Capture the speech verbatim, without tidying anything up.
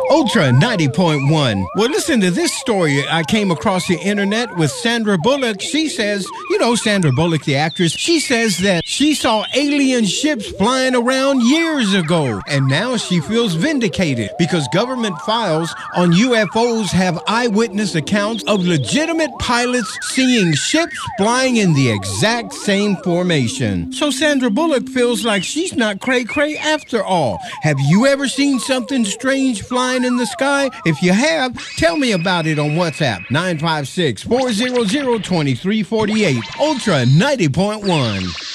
Ultra ninety point one. Well, listen to this story I came across the internet with Sandra Bullock. She says, you know, Sandra Bullock, the actress, she says that she saw alien ships flying around years ago. And now she feels vindicated because government files on U F Os have eyewitness accounts of legitimate pilots seeing ships flying in the exact same formation. So Sandra Bullock feels like she's not cray-cray after all. Have you ever seen something strange flying in the sky? If you have, tell me about it on WhatsApp. nine five six, four zero zero, two three four eight. Ultra ninety point one.